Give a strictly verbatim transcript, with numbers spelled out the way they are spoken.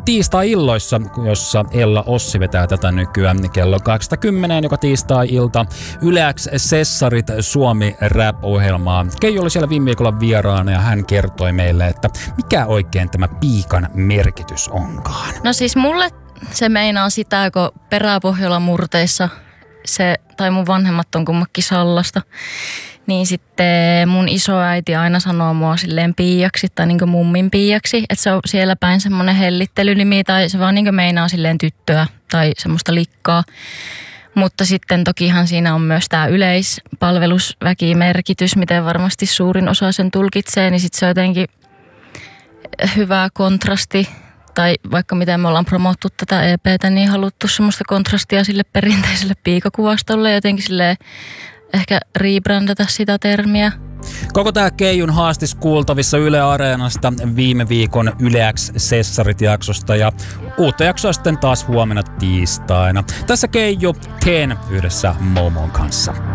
tiistai-illoissa, jossa Ella Ossi vetää tätä nykyään kello kahdeksan joka tiistai-ilta. Yle X Sessarit Suomi Rap-ohjelmaa. Keijo oli siellä viime viikolla vieraana ja hän kertoi meille, että mikä oikein tämä piikan merkitys onkaan. No siis mulle se meinaa sitä, kun Peräpohjolan murteissa se, tai mun vanhemmat on kummakin Sallasta, niin sitten mun isoäiti aina sanoo mua silleen piiaksi tai niinku mummin piiaksi, että se on siellä päin semmoinen hellittelynimi tai se vaan niinku meinaa silleen tyttöä tai semmoista likkaa. Mutta sitten tokihan siinä on myös tämä yleispalvelusväkimerkitys, miten varmasti suurin osa sen tulkitsee, niin sitten se on jotenkin hyvä kontrasti. Tai vaikka miten me ollaan promottu tätä E P:tä, niin haluttu semmoista kontrastia sille perinteiselle piikakuvastolle, jotenkin silleen ehkä rebrändätä sitä termiä. Koko tämä Keijun haastis kuultavissa Yle Areenasta viime viikon Yle X Sessarit-jaksosta ja uutta jaksoa sitten taas huomenna tiistaina. Tässä Keiju Teen yhdessä Momon kanssa.